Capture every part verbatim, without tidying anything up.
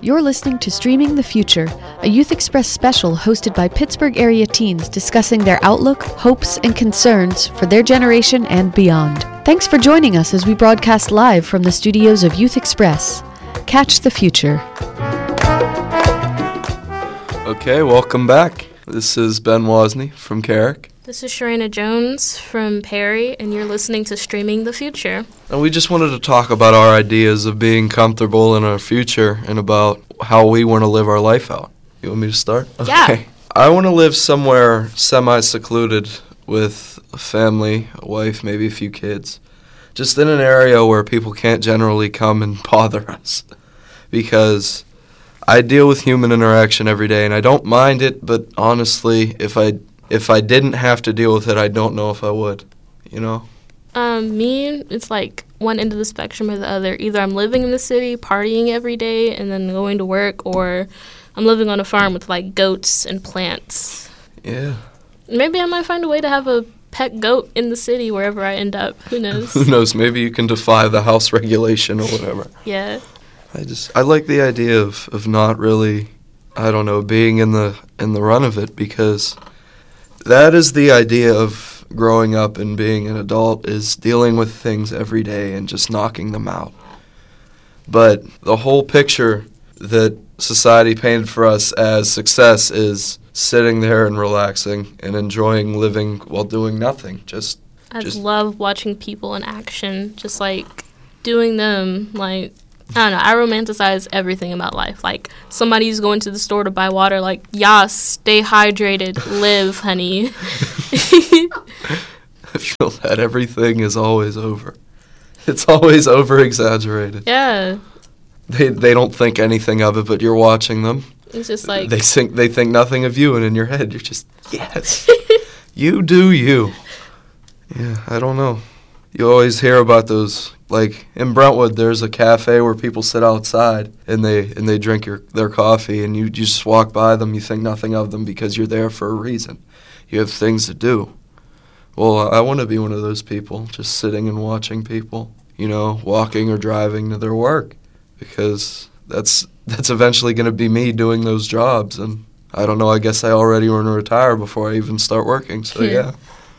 You're listening to Streaming the Future, a Youth Express special hosted by Pittsburgh area teens discussing their outlook, hopes, and concerns for their generation and beyond. Thanks for joining us as we broadcast live from the studios of Youth Express. Catch the future. Okay, welcome back. This is Ben Wozni from Carrick. This is Sharina Jones from Perry, and you're listening to Streaming the Future. And we just wanted to talk about our ideas of being comfortable in our future and about how we want to live our life out. You want me to start? Yeah. Okay. I want to live somewhere semi-secluded with a family, a wife, maybe a few kids. Just in an area where people can't generally come and bother us. Because I deal with human interaction every day, and I don't mind it, but honestly, if I if I didn't have to deal with it, I don't know if I would, you know? Um, me, it's like one end of the spectrum or the other. Either I'm living in the city, partying every day, and then going to work, or I'm living on a farm with, like, goats and plants. Yeah. Maybe I might find a way to have a pet goat in the city wherever I end up. Who knows? Who knows? Maybe you can defy the house regulation or whatever. Yeah. I just I like the idea of, of not really, I don't know, being in the in the run of it, because that is the idea of growing up and being an adult, is dealing with things every day and just knocking them out. But the whole picture that society painted for us as success is sitting there and relaxing and enjoying living while doing nothing. Just I just love watching people in action, just like doing them, like, I don't know, I romanticize everything about life. Like, somebody's going to the store to buy water, like, yas, stay hydrated, live, honey. I feel that everything is always over. It's always over-exaggerated. Yeah. They they don't think anything of it, but you're watching them. It's just like... They think, they think nothing of you, and in your head, you're just, yes, you do you. Yeah, I don't know. You always hear about those, like, in Brentwood, there's a cafe where people sit outside and they and they drink your their coffee, and you, you just walk by them, you think nothing of them because you're there for a reason. You have things to do. Well, I want to be one of those people, just sitting and watching people, you know, walking or driving to their work, because that's that's eventually going to be me doing those jobs, and I don't know, I guess I already want to retire before I even start working, so yeah.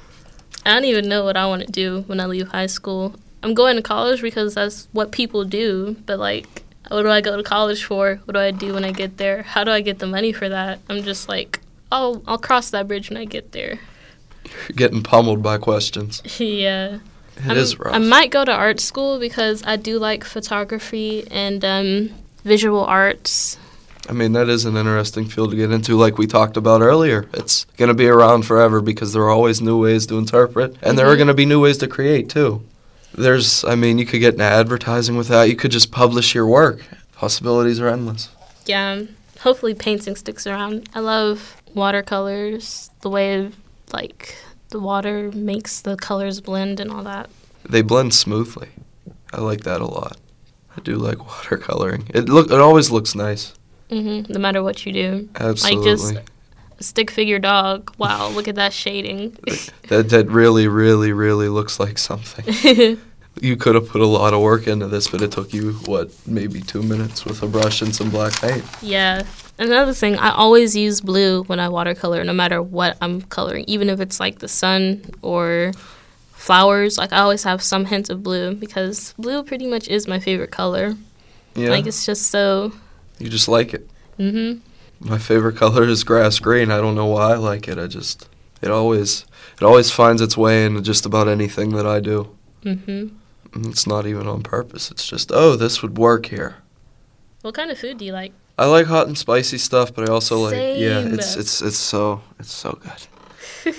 I don't even know what I want to do when I leave high school. I'm going to college because that's what people do, but, like, what do I go to college for? What do I do when I get there? How do I get the money for that? I'm just like, oh, I'll cross that bridge when I get there. You're getting pummeled by questions. Yeah. It I'm, is rough. I might go to art school because I do like photography and um, visual arts. I mean, that is an interesting field to get into, like we talked about earlier. It's going to be around forever because there are always new ways to interpret, and mm-hmm. there are going to be new ways to create, too. There's, I mean, you could get into advertising with that. You could just publish your work. Possibilities are endless. Yeah, hopefully painting sticks around. I love watercolors, the way, like, the water makes the colors blend and all that. They blend smoothly. I like that a lot. I do like watercoloring. It look, it always looks nice. Mm-hmm. No matter what you do. Absolutely. Like, just a stick figure dog. Wow, look at that shading. that that really, really, really looks like something. You could have put a lot of work into this, but it took you, what, maybe two minutes with a brush and some black paint. Yeah. Another thing, I always use blue when I watercolor, no matter what I'm coloring, even if it's like the sun or flowers. Like, I always have some hint of blue because blue pretty much is my favorite color. Yeah. Like, it's just so... You just like it. Mm-hmm. My favorite color is grass green. I don't know why I like it. I just, it always, it always finds its way into just about anything that I do. Mm-hmm. It's not even on purpose. It's just, oh, this would work here. What kind of food do you like? I like hot and spicy stuff, but I also Same. like, yeah, it's it's it's so it's so good.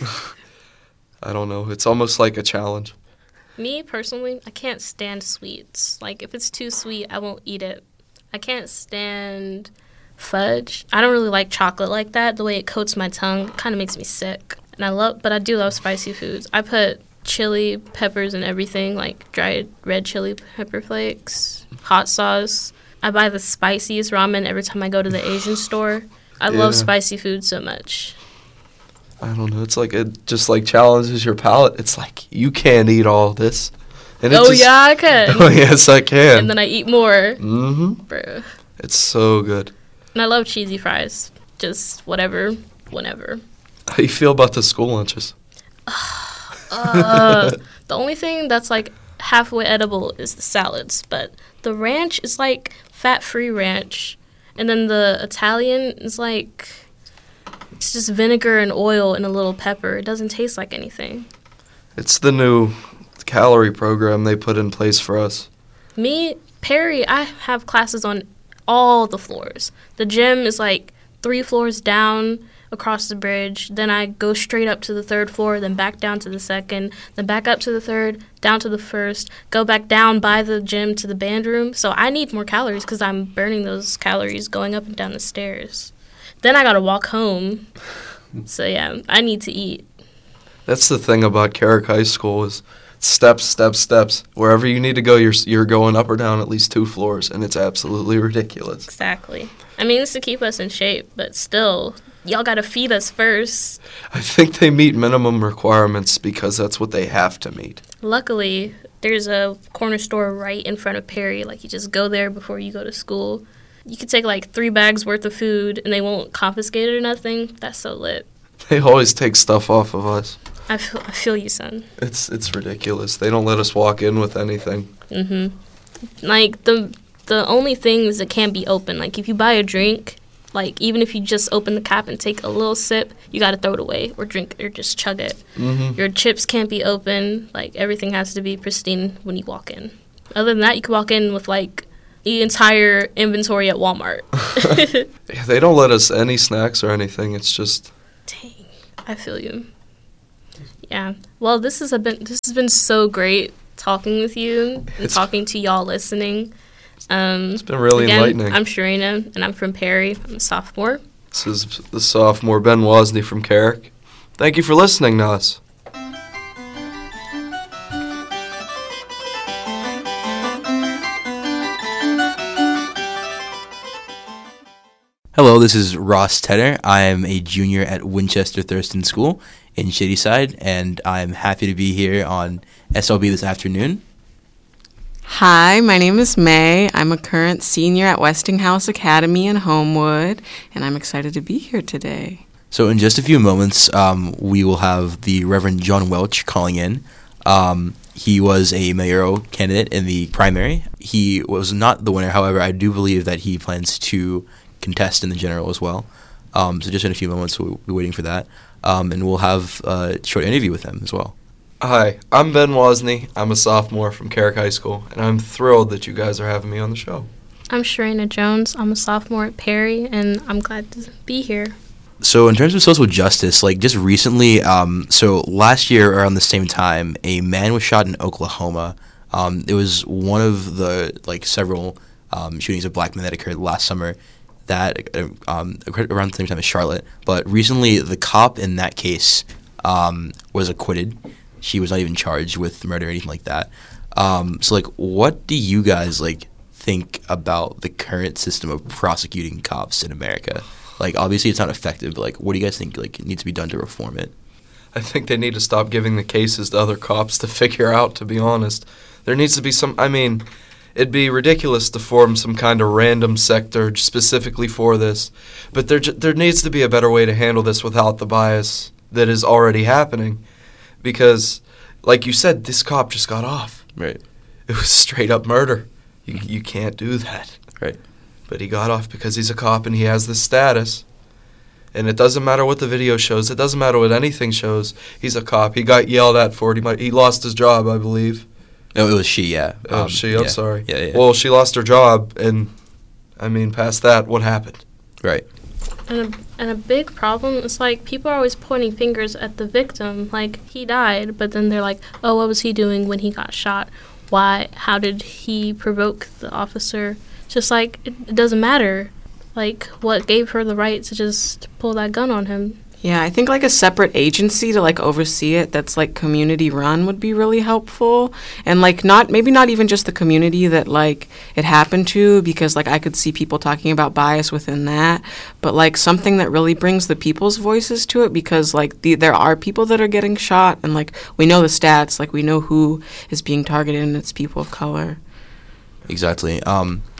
I don't know. It's almost like a challenge. Me personally, I can't stand sweets. Like, if it's too sweet, I won't eat it. I can't stand fudge. I don't really like chocolate like that. The way it coats my tongue kind of makes me sick. And I love, but I do love spicy foods. I put chili peppers and everything, like dried red chili pepper flakes, hot sauce. I buy the spiciest ramen every time I go to the Asian store. I yeah. love spicy food so much. I don't know. It's like it just like challenges your palate. It's like, you can't eat all this. And oh, just, yeah, I can. Oh, yes, I can. And then I eat more. Mm-hmm. Bruh. It's so good. And I love cheesy fries. Just whatever, whenever. How you feel about the school lunches? uh, the only thing that's like halfway edible is the salads, but the ranch is like fat-free ranch, and then the Italian is like it's just vinegar and oil and a little pepper. It doesn't taste like anything. It's the new calorie program they put in place for us. Me, Perry, I have classes on all the floors. The gym is like three floors down across the bridge. Then I go straight up to the third floor, then back down to the second, then back up to the third, down to the first, go back down by the gym to the band room. So I need more calories because I'm burning those calories going up and down the stairs. Then I got to walk home. So, yeah, I need to eat. That's the thing about Carrick High School is steps, steps, steps. Wherever you need to go, you're you're going up or down at least two floors, and it's absolutely ridiculous. Exactly. I mean, it's to keep us in shape, but still, y'all got to feed us first. I think they meet minimum requirements because that's what they have to meet. Luckily, there's a corner store right in front of Perry. Like, you just go there before you go to school. You could take, like, three bags worth of food, and they won't confiscate it or nothing. That's so lit. They always take stuff off of us. I feel, I feel you, son. It's it's ridiculous. They don't let us walk in with anything. Mm-hmm. Like, the the only things that can't be open, like, if you buy a drink, like, even if you just open the cap and take a little sip, you got to throw it away or drink or just chug it. Mm-hmm. Your chips can't be open. Like, everything has to be pristine when you walk in. Other than that, you can walk in with, like, the entire inventory at Walmart. Yeah, they don't let us any snacks or anything. It's just... Dang. I feel you. Yeah. Well, this has been this has been so great talking with you and It's- talking to y'all listening. Um, It's been really again, enlightening. I'm Sharina, and I'm from Perry. I'm a sophomore. This is the sophomore Ben Wozni from Carrick. Thank you for listening to us. Hello, this is Ross Tedder. I am a junior at Winchester Thurston School in Shadyside, and I'm happy to be here on S L B this afternoon. Hi, my name is May. I'm a current senior at Westinghouse Academy in Homewood, and I'm excited to be here today. So in just a few moments, um, we will have the Reverend John Welch calling in. Um, he was a mayoral candidate in the primary. He was not the winner, however, I do believe that he plans to contest in the general as well. Um, so just in a few moments, we'll be waiting for that. Um, and we'll have a short interview with him as well. Hi, I'm Ben Wozni. I'm a sophomore from Carrick High School, and I'm thrilled that you guys are having me on the show. I'm Sharina Jones. I'm a sophomore at Perry, and I'm glad to be here. So in terms of social justice, like just recently, um, so last year around the same time, a man was shot in Oklahoma. Um, it was one of the like several um, shootings of black men that occurred last summer that uh, um, occurred around the same time as Charlotte. But recently, the cop in that case um, was acquitted. She was not even charged with murder or anything like that. Um, so like, what do you guys like think about the current system of prosecuting cops in America? Like, obviously, it's not effective, but, like, what do you guys think, like, needs to be done to reform it? I think they need to stop giving the cases to other cops to figure out, to be honest. There needs to be some, I mean, it'd be ridiculous to form some kind of random sector specifically for this, but there there needs to be a better way to handle this without the bias that is already happening. Because, like you said, this cop just got off. Right. It was straight up murder. You, you can't do that. Right. But he got off because he's a cop and he has this status. And it doesn't matter what the video shows. It doesn't matter what anything shows. He's a cop. He got yelled at for it. He, might, he lost his job, I believe. No, it was she, yeah. Oh, Um, she? I'm yeah. sorry. Yeah, yeah. Well, she lost her job, and, I mean, past that, what happened? Right. And a, and a big problem is, like, people are always pointing fingers at the victim. Like, he died, but then they're like, oh, what was he doing when he got shot? Why? How did he provoke the officer? Just, like, it, it doesn't matter. Like, what gave her the right to just pull that gun on him? Yeah, I think like a separate agency to like oversee it that's like community run would be really helpful. And like not maybe not even just the community that like it happened to, because like I could see people talking about bias within that, but like something that really brings the people's voices to it, because like the, there are people that are getting shot, and like we know the stats, like we know who is being targeted, and it's people of color. Exactly. Um,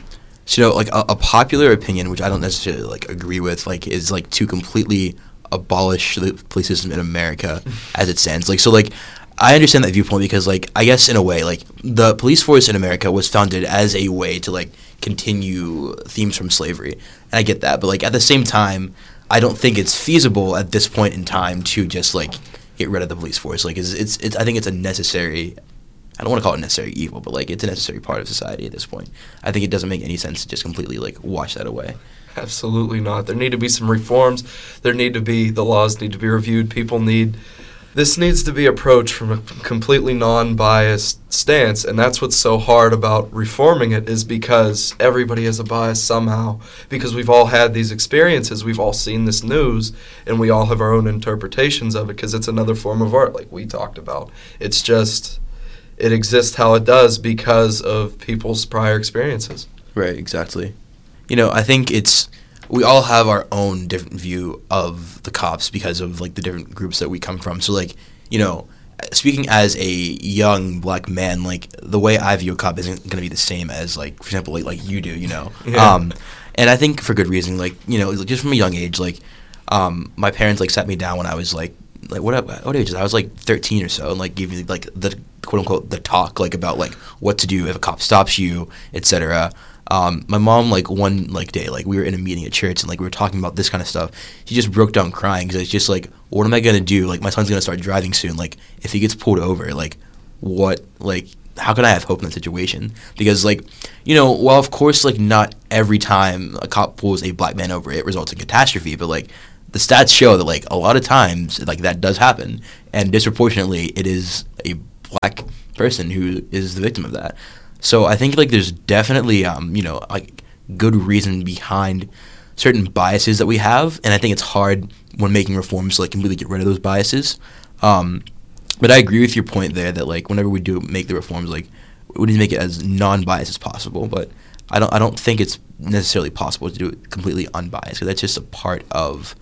So, you know, like a, a popular opinion, which I don't necessarily like agree with, like is like to completely abolish the police system in America as it stands. Like, so like I understand that viewpoint because like I guess in a way like the police force in America was founded as a way to like continue themes from slavery, and I get that. But like at the same time, I don't think it's feasible at this point in time to just like get rid of the police force. Like it's it's, it's I think it's a necessary. I don't want to call it necessary evil, but like it's a necessary part of society at this point. I think it doesn't make any sense to just completely like wash that away. Absolutely not. There need to be some reforms. There need to be, the laws need to be reviewed. People need, this needs to be approached from a completely non-biased stance, and that's what's so hard about reforming it is because everybody has a bias somehow, because we've all had these experiences, we've all seen this news, and we all have our own interpretations of it because it's another form of art like we talked about. It's just... it exists how it does because of people's prior experiences. Right, exactly. You know, I think it's we all have our own different view of the cops because of like the different groups that we come from. So like, you know, speaking as a young black man, like the way I view a cop isn't going to be the same as like, for example, like like you do, you know. Yeah. Um, and I think for good reason, like, you know, just from a young age, like um, my parents like sat me down when I was like like what what age is I? I was like thirteen or so, and like gave me like the quote unquote the talk like about like what to do if a cop stops you, et cetera. Um, my mom like one like day like we were in a meeting at church and like we were talking about this kind of stuff. She just broke down crying because it's just like, what am I gonna do? Like my son's gonna start driving soon. Like if he gets pulled over, like what like how can I have hope in that situation? Because like you know, well of course like not every time a cop pulls a black man over it results in catastrophe, but like the stats show that like a lot of times like that does happen, and disproportionately it is a black person who is the victim of that. So I think like there's definitely um you know like good reason behind certain biases that we have, and I think it's hard when making reforms to like completely get rid of those biases. Um, but I agree with your point there that like whenever we do make the reforms, like we need to make it as non-biased as possible. But I don't I don't think it's necessarily possible to do it completely unbiased because that's just a part of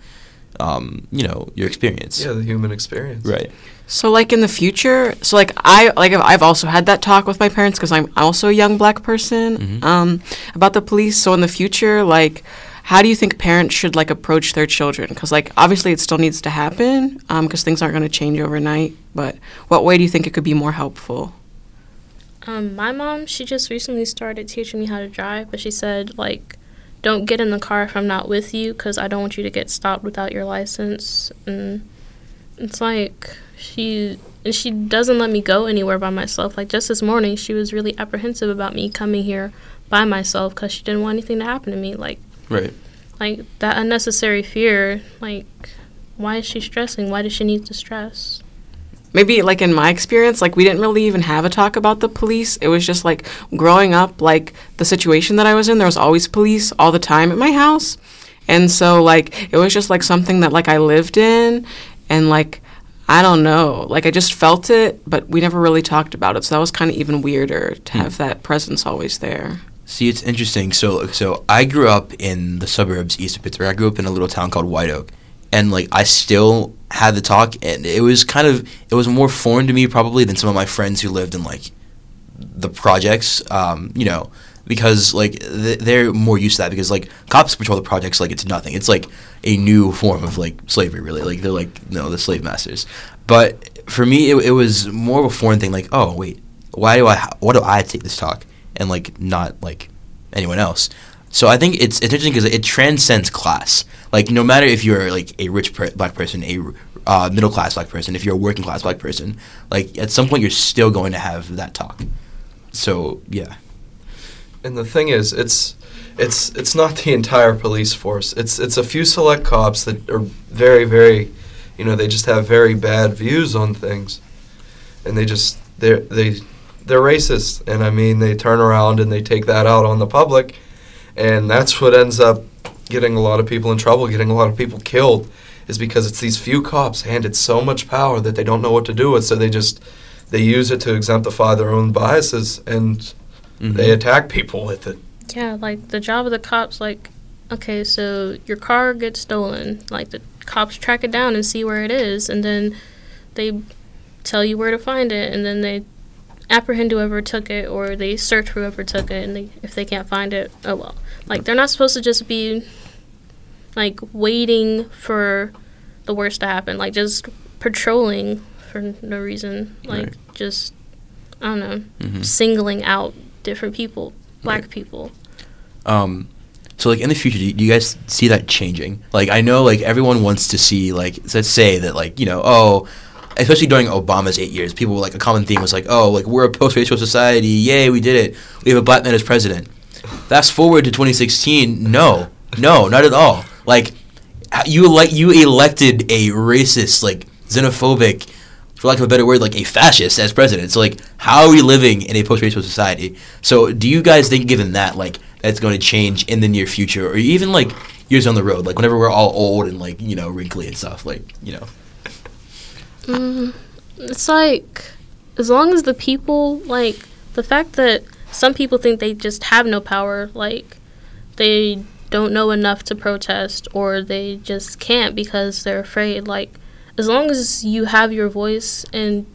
um, you know your experience. Yeah, the human experience. Right. So, like, in the future, so, like, I, like, I've also had that talk with my parents because I'm also a young black person Mhm. um, about the police. So, in the future, like, how do you think parents should, like, approach their children? Because, like, obviously it still needs to happen because things aren't going to change overnight. But what way do you think it could be more helpful? Um, my mom, she just recently started teaching me how to drive, but she said, like, don't get in the car if I'm not with you because I don't want you to get stopped without your license. And it's like... She and she doesn't let me go anywhere by myself. Like just this morning, she was really apprehensive about me coming here by myself because she didn't want anything to happen to me. Like, Right. like that unnecessary fear. Like, why is she stressing? Why does she need to stress? Maybe, like, in my experience, like, we didn't really even have a talk about the police. It was just, like, growing up, like, the situation that I was in, there was always police all the time at my house. And so, like, it was just, like, something that, like, I lived in and, like, I don't know. Like, I just felt it, but we never really talked about it. So that was kind of even weirder to have that presence always there. See, it's interesting. So, so I grew up in the suburbs east of Pittsburgh. I grew up in a little town called White Oak, and like I still had the talk, and it was kind of it was more foreign to me probably than some of my friends who lived in like the projects. Um, you know, because like th- they're more used to that because like cops patrol the projects like it's nothing. It's like a new form of like slavery, really. Like they're like no, the slave masters. But for me, it, it was more of a foreign thing. Like, oh wait, why do I? Why do I take this talk and like not like anyone else? So I think it's it's interesting because it transcends class. Like no matter if you're like a rich per- black person, a uh, middle class black person, if you're a working class black person, like at some point you're still going to have that talk. So yeah. And the thing is, it's it's it's not the entire police force. It's it's a few select cops that are very very, you know, they just have very bad views on things, and they just they they they're racist. And I mean, they turn around and they take that out on the public, and that's what ends up getting a lot of people in trouble, getting a lot of people killed, is because it's these few cops handed so much power that they don't know what to do with. So they just they use it to exemplify their own biases and. Mm-hmm. They attack people with it. Yeah, like the job of the cops, like, okay, so your car gets stolen. Like the cops track it down and see where it is, and then they tell you where to find it, and then they apprehend whoever took it, or they search whoever took it, and they, if they can't find it, oh well. Like, they're not supposed to just be, like, waiting for the worst to happen. Like, just patrolling for no reason. Like, Right. just, I don't know, Mm-hmm. singling out different people, black Right. people. Um, so like in the future, do you, do you guys see that changing? Like I know like everyone wants to see like let's say that like you know oh, especially during Obama's eight years, people were like a common theme was like oh like we're a post-racial society, yay we did it, we have a black man as president. Fast forward to twenty sixteen, no, no, not at all. Like you like you elected a racist like xenophobic, for lack of a better word, like a fascist as president. So like how are we living in a post-racial society? So do you guys think given that like that's going to change in the near future, or even like years down the road, like whenever we're all old and like you know wrinkly and stuff, like you know? Mm, it's like, as long as the people, like, the fact that some people think they just have no power, like, they don't know enough to protest, or they just can't because they're afraid, like, as long as you have your voice and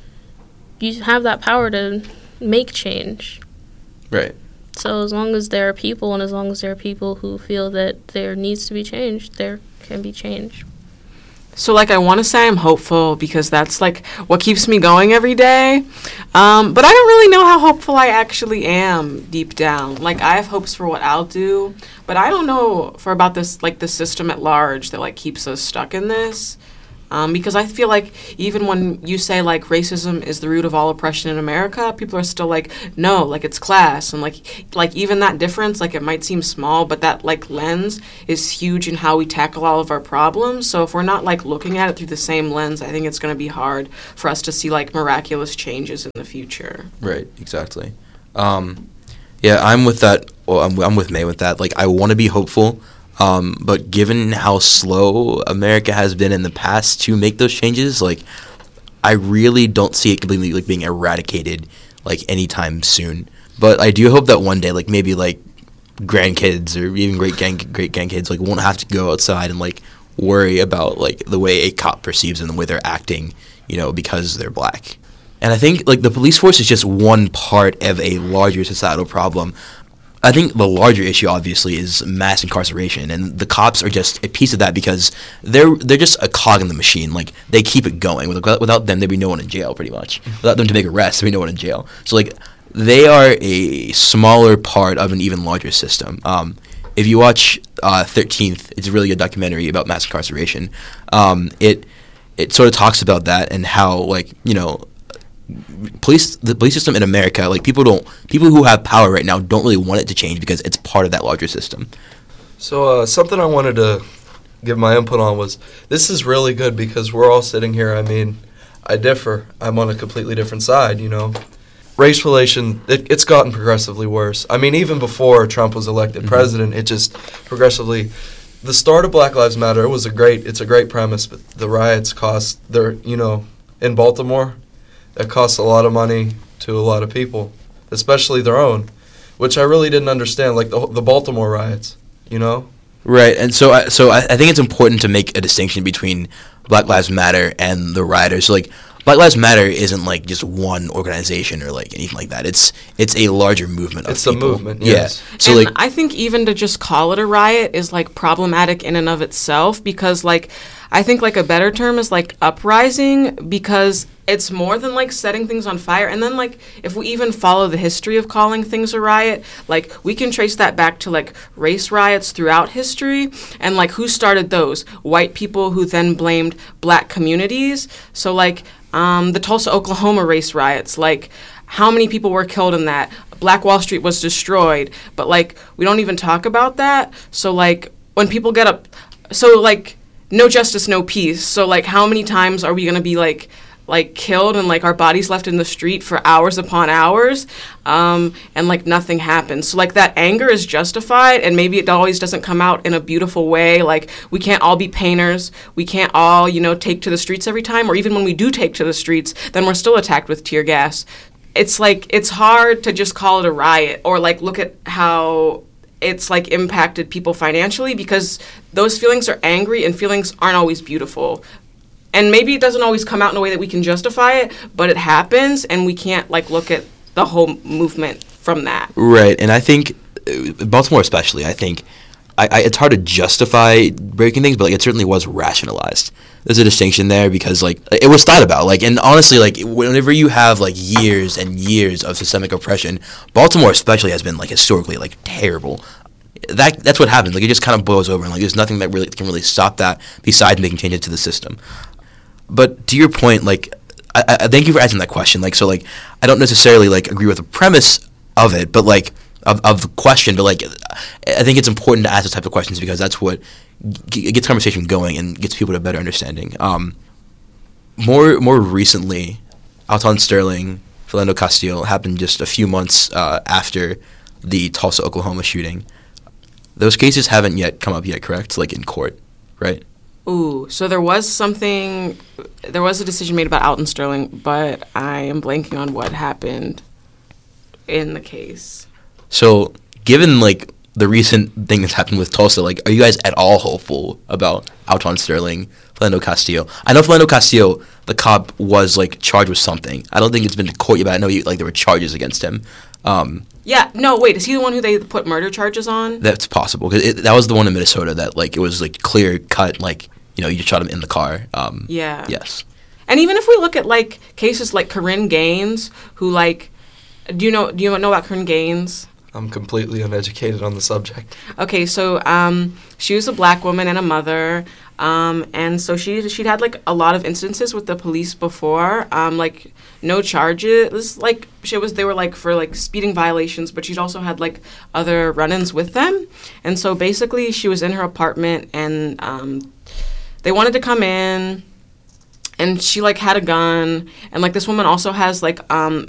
you have that power to make change. Right. So as long as there are people, and as long as there are people who feel that there needs to be change, there can be change. So, like, I want to say I'm hopeful because that's, like, what keeps me going every day. Um, but I don't really know how hopeful I actually am deep down. Like, I have hopes for what I'll do, but I don't know for about this, like, the system at large that, like, keeps us stuck in this. Um, because I feel like even when you say, like, racism is the root of all oppression in America, people are still like, no, like, it's class. And, like, like even that difference, like, it might seem small, but that, like, lens is huge in how we tackle all of our problems. So if we're not, like, looking at it through the same lens, I think it's going to be hard for us to see, like, miraculous changes in the future. Right, exactly. Um, yeah, I'm with that. Well, I'm, I'm with May with that. Like, I want to be hopeful. Um, but given how slow America has been in the past to make those changes, like, I really don't see it completely, like, being eradicated, like, anytime soon. But I do hope that one day, like, maybe, like, grandkids or even great gang, great grandkids, like, won't have to go outside and, like, worry about, like, the way a cop perceives them, the way they're acting, you know, because they're black. And I think, like, the police force is just one part of a larger societal problem. I think the larger issue, obviously, is mass incarceration, and the cops are just a piece of that because they're they're just a cog in the machine. Like, they keep it going. Without, without them, there'd be no one in jail, pretty much. Without them to make arrests, there'd be no one in jail. So, like, they are a smaller part of an even larger system. Um, if you watch uh, thirteenth, it's a really good documentary about mass incarceration. Um, it it sort of talks about that and how, like, you know, police the police system in America, like people don't people who have power right now don't really want it to change because it's part of that larger system. So uh, something I wanted to give my input on was this is really good because we're all sitting here. I mean, I differ. I'm on a completely different side, you know. Race relation, it, it's gotten progressively worse. I mean, even before Trump was elected mm-hmm. president, it just progressively. The start of Black Lives Matter it was a great. It's a great premise, but the riots cost. They're you know in Baltimore. That costs a lot of money to a lot of people, especially their own, which I really didn't understand, like the the Baltimore riots, you know? Right, and so I, so I, I think it's important to make a distinction between Black Lives Matter and the rioters. So, like, Black Lives Matter isn't, like, just one organization or, like, anything like that. It's it's a larger movement of it's people. It's a movement, yes. Yeah. So, and like, I think even to just call it a riot is, like, problematic in and of itself because, like, I think, like, a better term is, like, uprising because it's more than, like, setting things on fire. And then, like, if we even follow the history of calling things a riot, like, we can trace that back to, like, race riots throughout history. And, like, who started those? White people who then blamed black communities. So, like, um, the Tulsa, Oklahoma race riots, like, how many people were killed in that? Black Wall Street was destroyed. But, like, we don't even talk about that. So, like, when people get up, so, like, no justice, no peace. So, like, how many times are we going to be, like, like, killed and, like, our bodies left in the street for hours upon hours, um, and, like, nothing happens. So, like, that anger is justified, and maybe it always doesn't come out in a beautiful way. Like, we can't all be painters. We can't all, you know, take to the streets every time, or even when we do take to the streets, then we're still attacked with tear gas. It's, like, it's hard to just call it a riot, or, like, look at how it's, like, impacted people financially, because those feelings are angry, and feelings aren't always beautiful. And maybe it doesn't always come out in a way that we can justify it, but it happens, and we can't like look at the whole movement from that. Right, and I think uh, Baltimore especially, I think I, I, it's hard to justify breaking things, but like it certainly was rationalized. There's a distinction there because like it was thought about. Like, and honestly, like whenever you have like years and years of systemic oppression, Baltimore especially has been like historically like terrible. That that's what happens. Like it just kind of boils over, and like there's nothing that really can really stop that besides making changes to the system. But to your point, like I, I thank you for asking that question. Like so, like I don't necessarily like agree with the premise of it, but like of of the question. But like I think it's important to ask those type of questions because that's what g- gets conversation going and gets people to a better understanding. Um, more more recently, Alton Sterling, Philando Castile happened just a few months uh, after the Tulsa, Oklahoma shooting. Those cases haven't yet come up yet, correct? Like in court, right? Ooh, so there was something, there was a decision made about Alton Sterling, but I am blanking on what happened in the case. So, given like the recent thing that's happened with Tulsa, like, are you guys at all hopeful about Alton Sterling, Philando Castile? I know Philando Castile, the cop, was like charged with something. I don't think it's been to court yet, but I know he, like there were charges against him. Um, Yeah, no, wait, is he the one who they put murder charges on? That's possible because that was the one in Minnesota that like it was like clear cut, like you know you just shot him in the car. Um, Yeah. Yes. And even if we look at like cases like Corinne Gaines, who like, do you know do you know about Corinne Gaines? I'm completely uneducated on the subject. Okay, so um, she was a black woman and a mother, um, and so she she'd had like a lot of instances with the police before, um, like no charges, like she was they were like for like speeding violations, but she'd also had like other run-ins with them, and so basically she was in her apartment and um, they wanted to come in. And she like had a gun, and like this woman also has like um